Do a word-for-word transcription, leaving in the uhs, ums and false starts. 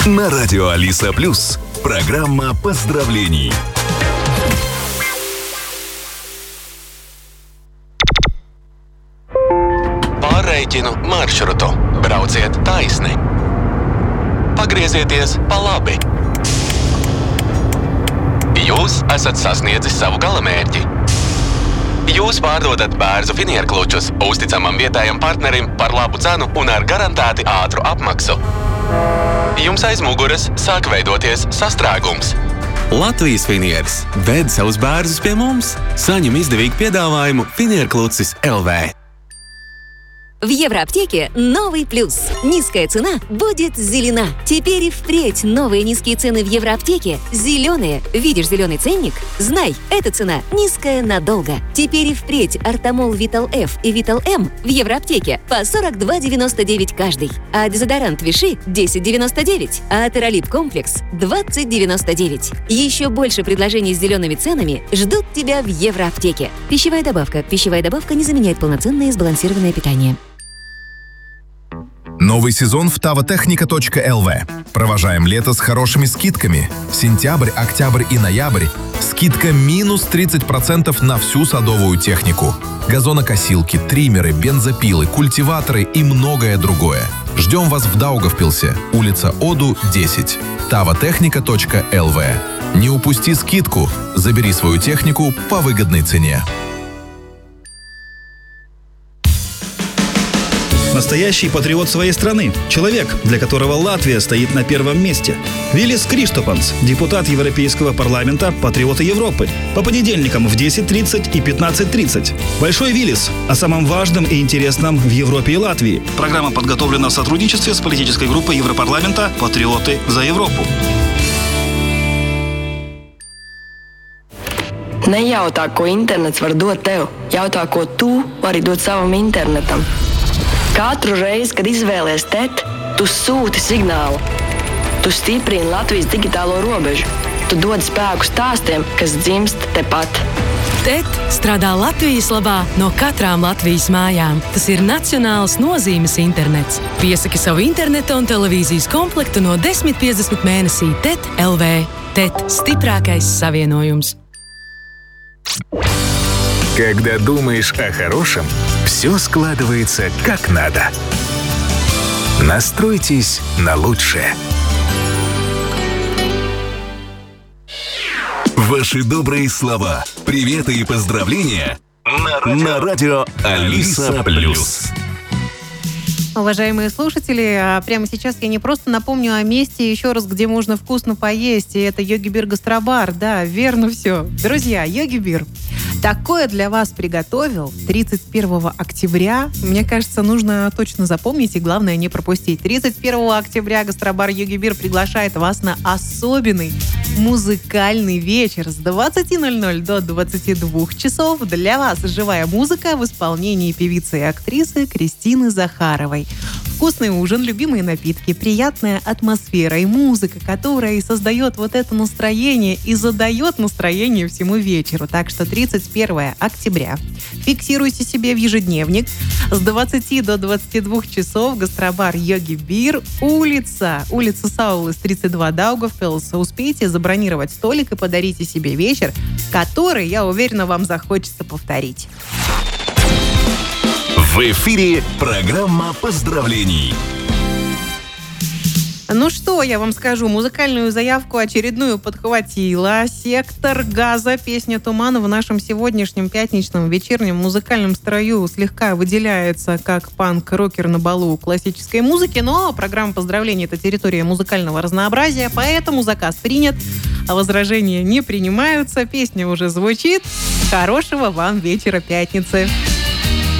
На радио Алиса Плюс. Программа поздравлений. Pārreikinu maršrutu. Brauciet taisni. Pagriezieties pa labi. Jūs esat sasniedzis savu galamērķi. Jūs pārdodat bērzu finierklučus uzticamam vietējam partnerim par labu cenu un ar garantēti ātru apmaksu. Jums aiz muguras sāk veidoties sastrēgums. Latvijas finieris ved savus bērzus pie mums. Saņem izdevīgu piedāvājumu Finierklucis L V. В Евроаптеке новый плюс. Низкая цена будет зелена. Теперь и впредь новые низкие цены в Евроаптеке зеленые. Видишь зеленый ценник? Знай, эта цена низкая надолго. Теперь и впредь Артамол Витал F и Витал М в Евроаптеке по сорок два девяносто девять каждый. А дезодорант Виши десять девяносто девять. А Атеролип комплекс двадцать девяносто девять. Еще больше предложений с зелеными ценами ждут тебя в Евроаптеке. Пищевая добавка. Пищевая добавка не заменяет полноценное сбалансированное питание. Новый сезон в тавотехника точка эл ви. Провожаем лето с хорошими скидками. Сентябрь, октябрь и ноябрь. Скидка минус тридцать процентов на всю садовую технику. Газонокосилки, триммеры, бензопилы, культиваторы и многое другое. Ждем вас в Даугавпилсе, улица Оду, десять. тавотехника точка эл ви. Не упусти скидку. Забери свою технику по выгодной цене. Настоящий патриот своей страны. Человек, для которого Латвия стоит на первом месте. Вилис Криштопанс, депутат Европейского парламента, патриоты Европы. По понедельникам в десять тридцать и пятнадцать тридцать. Большой Вилис о самом важном и интересном в Европе и Латвии. Программа подготовлена в сотрудничестве с политической группой Европарламента «Патриоты за Европу». Nejautā, ko internets var dot tev. Jautā, ko tu vari dot savam internetam. Katru reizi, kad izvēlies T E T, tu sūti signālu. Tu stiprini Latvijas digitālo robežu. Tu dod spēku stāstiem, kas dzimst tepat. T E T strādā Latvijas labā no katrām Latvijas mājām. Tas ir nacionāls nozīmes internets. Piesaki savu interneta un televīzijas komplektu no desmit piecdesmit mēnesī T E T L V. T E T – stiprākais savienojums. Когда думаешь о хорошем, все складывается как надо. Настройтесь на лучшее. Ваши добрые слова, приветы и поздравления на радио, на радио Алиса Плюс. Уважаемые слушатели, прямо сейчас я не просто напомню о месте еще раз, где можно вкусно поесть, и это Йоги Бир Гастробар. Да, верно все. Друзья, Йоги Бир такое для вас приготовил тридцать первого октября. Мне кажется, нужно точно запомнить и, главное, не пропустить. тридцать первого октября Гастробар Йоги Бир приглашает вас на особенный музыкальный вечер с двадцати ноль-ноль до двадцати двух часов. Для вас живая музыка в исполнении певицы и актрисы Кристины Захаровой. Вкусный ужин, любимые напитки, приятная атмосфера и музыка, которая и создает вот это настроение и задает настроение всему вечеру. Так что тридцать первого октября фиксируйте себе в ежедневник с двадцати до двадцати двух часов Гастробар Йоги Бир, улица, улица Саулыс, тридцать два, Даугавпилс. Успейте забронировать столик и подарите себе вечер, который, я уверена, вам захочется повторить. В эфире программа поздравлений. Ну что, я вам скажу, музыкальную заявку очередную подхватила «Сектор газа». Песня «Туман» в нашем сегодняшнем пятничном вечернем музыкальном строю слегка выделяется как панк-рокер на балу классической музыки, но программа поздравлений – это территория музыкального разнообразия, поэтому заказ принят, а возражения не принимаются. Песня уже звучит. Хорошего вам вечера пятницы.